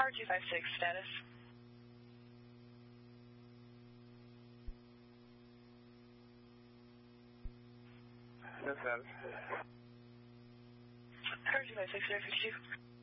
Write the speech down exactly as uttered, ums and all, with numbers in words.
Tower two five six, status. No status. Tower two five six, zero fifty-two.